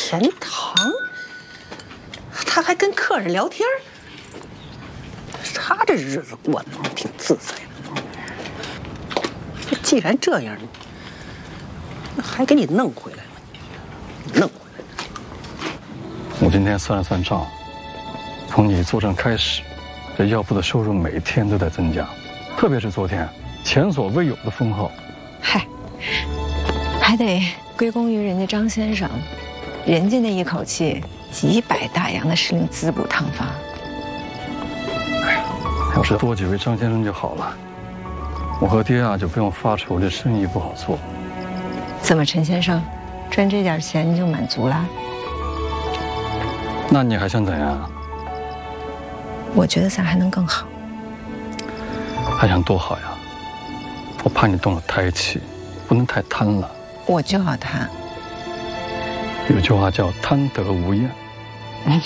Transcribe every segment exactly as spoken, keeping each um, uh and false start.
天堂，他还跟客人聊天，他这日子过得挺自在的。既然这样，还给你弄回来了，弄回来。 我今天算了算账，从你坐镇开始，这药铺的收入每天都在增加，特别是昨天，前所未有的丰厚。 嗨，还得归功于人家张先生，人家那一口气几百大洋的是令滋补汤方。 哎呀，要是多几位张先生就好了，我和爹啊就不用发愁这生意不好做。 怎么，陈先生，赚这点钱你就满足了？ 那你还想怎样？ 我觉得咱还能更好。 还想多好呀？我怕你动了胎气，不能太贪了。 我就要贪。 有句话叫贪得无厌。 嗯。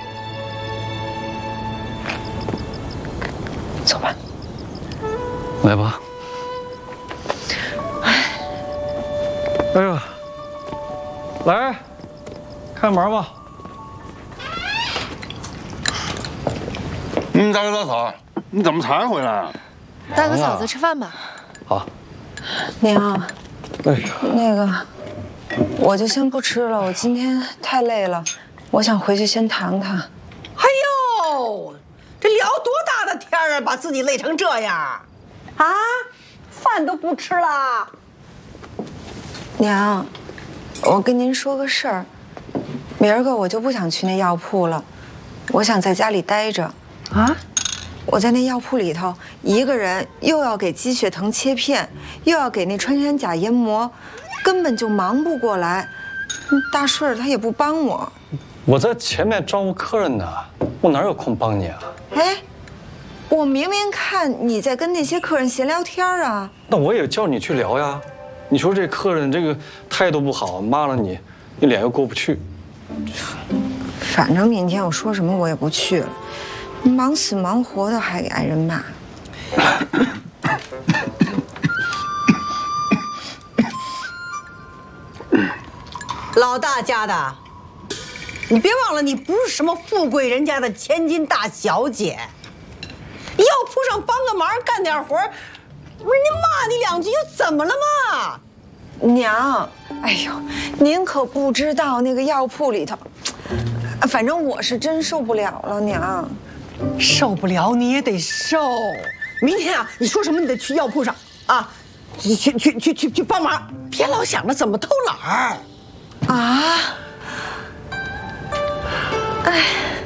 走吧。 来吧。哎呀，来，开门吧。 嗯，大哥大嫂，你怎么才回来？ 大哥嫂子吃饭吧。 好。 娘， 哎呀， 那个，我就先不吃了，我今天太累了，我想回去先躺躺。 哎呦，这聊多大的天啊，把自己累成这样，啊，饭都不吃了。 娘，我跟您说个事儿，明儿个我就不想去那药铺了，我想在家里待着。啊？我在那药铺里头，一个人又要给鸡血藤切片，又要给那穿山甲研磨，根本就忙不过来。大顺儿他也不帮我。 我在前面招呼客人呢，我哪有空帮你啊？ 哎，我明明看你在跟那些客人闲聊天啊。 那我也叫你去聊呀。你说这客人这个态度不好，骂了你，你脸又过不去。 反正明天我说什么我也不去了，忙死忙活的还给挨人骂。 老大家的，你别忘了，你不是什么富贵人家的千金大小姐，药铺上帮个忙干点活，不是人家骂你两句又怎么了嘛？ 娘，哎呦，您可不知道那个药铺里头，反正我是真受不了了，娘。 受不了你也得受。明天啊，你说什么你得去药铺上啊，去去去去去去帮忙，别老想着怎么偷懒儿。 啊！哎，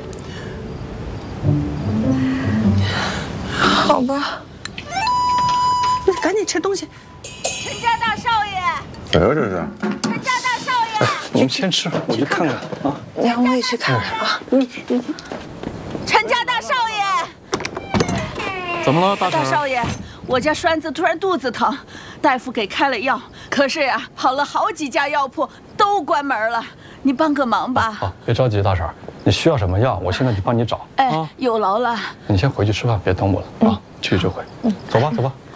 好吧， 你赶紧吃东西。 陈家大少爷， 谁呀这是？ 陈家大少爷， 哎，你们先吃，我去看看啊。 娘，我也去看看啊。 你你， 陈家大少爷， 怎么了，大婶？ 大少爷，我家栓子突然肚子疼，大夫给开了药，可是呀，跑了好几家药铺都关门了，你帮个忙吧。 好，别着急，大婶，你需要什么药，我现在去帮你找。 哎，有劳了。 你先回去吃饭，别等我了啊，去就回。走吧，走吧。